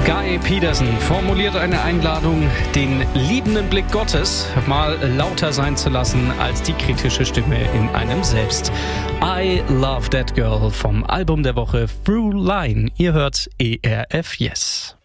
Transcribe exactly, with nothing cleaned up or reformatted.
Guy Peterson formuliert eine Einladung, den liebenden Blick Gottes mal lauter sein zu lassen als die kritische Stimme in einem selbst. I Love That Girl vom Album der Woche Through Line. Ihr hört E R F Yes.